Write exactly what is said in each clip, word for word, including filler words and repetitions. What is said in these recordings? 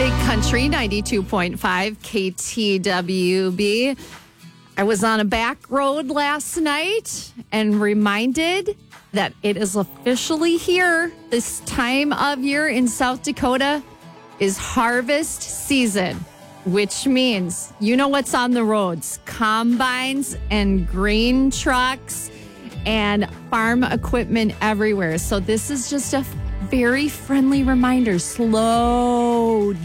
Big Country ninety-two point five K T W B. I was on a back road last night and reminded that it is officially here. This time of year in South Dakota is harvest season, which means you know what's on the roads: combines and grain trucks and farm equipment everywhere. So this is just a very friendly reminder. Slow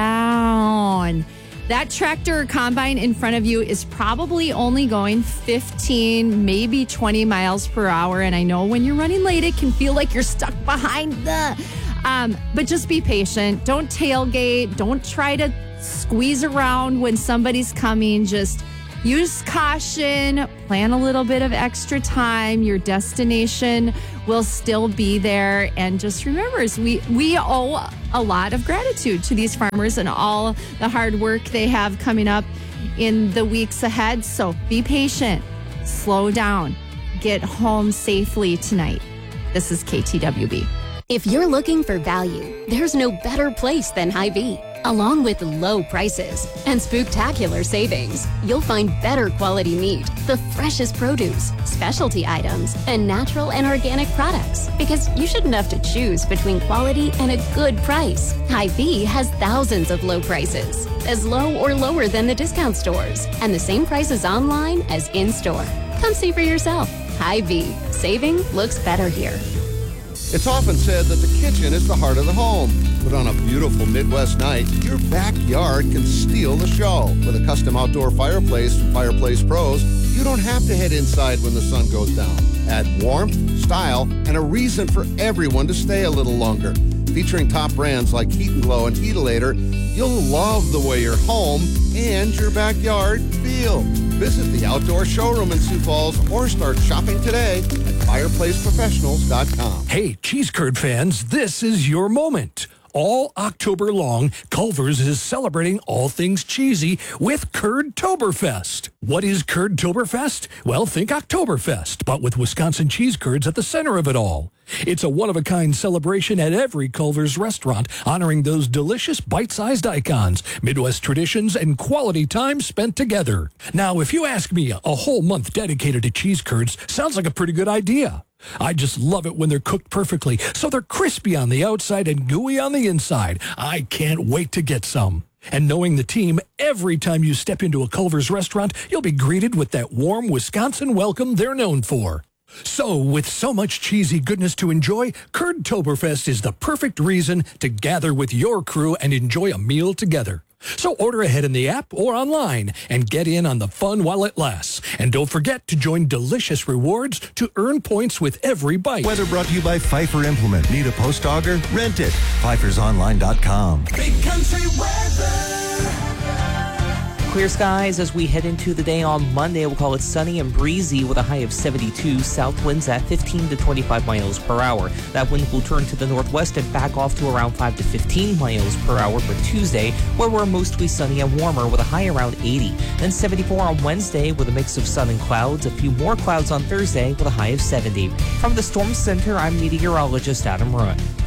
down. That tractor or combine in front of you is probably only going fifteen, maybe twenty miles per hour. And I know when you're running late, it can feel like you're stuck behind the... Um, but just be patient. Don't tailgate. Don't try to squeeze around when somebody's coming. Just use caution. Plan a little bit of extra time. Your destination will still be there. And just remember, we, we owe a lot of gratitude to these farmers and all the hard work they have coming up in the weeks ahead. So be patient. Slow down. Get home safely tonight. This is K T W B. If you're looking for value, there's no better place than Hy-Vee. Along with low prices and spooktacular savings, you'll find better quality meat, the freshest produce, specialty items, and natural and organic products. Because you shouldn't have to choose between quality and a good price. Hy-Vee has thousands of low prices, as low or lower than the discount stores, and the same prices online as in-store. Come see for yourself. Hy-Vee. Saving looks better here. It's often said that the kitchen is the heart of the home. But on a beautiful Midwest night, your backyard can steal the show. With a custom outdoor fireplace from Fireplace Pros, you don't have to head inside when the sun goes down. Add warmth, style, and a reason for everyone to stay a little longer. Featuring top brands like Heat and Glow and Heatalator, you'll love the way your home and your backyard feel. Visit the outdoor showroom in Sioux Falls or start shopping today at fireplace professionals dot com. Hey, cheese curd fans, this is your moment. All October long, Culver's is celebrating all things cheesy with Curd-Toberfest. What is Curd-Toberfest? Well, think Oktoberfest, but with Wisconsin cheese curds at the center of it all. It's a one-of-a-kind celebration at every Culver's restaurant, honoring those delicious bite-sized icons, Midwest traditions, and quality time spent together. Now, if you ask me, a whole month dedicated to cheese curds sounds like a pretty good idea. I just love it when they're cooked perfectly, so they're crispy on the outside and gooey on the inside. I can't wait to get some. And knowing the team, every time you step into a Culver's restaurant, you'll be greeted with that warm Wisconsin welcome they're known for. So, with so much cheesy goodness to enjoy, Curd-Toberfest is the perfect reason to gather with your crew and enjoy a meal together. So order ahead in the app or online and get in on the fun while it lasts. And don't forget to join delicious rewards to earn points with every bite. Weather brought to you by Pfeiffer Implement. Need a post auger? Rent it. Pfeiffer's online dot com. Big Country weather. Clear skies as we head into the day on Monday. We'll call it sunny and breezy with a high of seventy-two. South winds at fifteen to twenty-five miles per hour. That wind will turn to the northwest and back off to around five to fifteen miles per hour for Tuesday, where we're mostly sunny and warmer with a high around eighty. Then seventy-four on Wednesday with a mix of sun and clouds. A few more clouds on Thursday with a high of seventy. From the Storm Center, I'm meteorologist Adam Roy.